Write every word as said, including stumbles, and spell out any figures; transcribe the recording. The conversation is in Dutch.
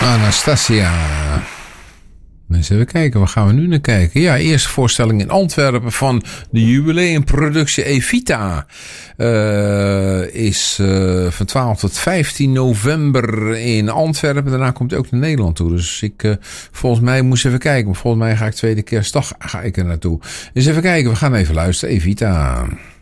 Anastasia. Eens even kijken, waar gaan we nu naar kijken? Ja, eerste voorstelling in Antwerpen van de jubileumproductie Evita. Uh, is uh, van twaalf tot vijftien november in Antwerpen. Daarna komt hij ook naar Nederland toe. Dus ik, uh, volgens mij moest even kijken. Maar volgens mij ga ik tweede kerstdag ga ik er naartoe. Dus even kijken, we gaan even luisteren. Evita.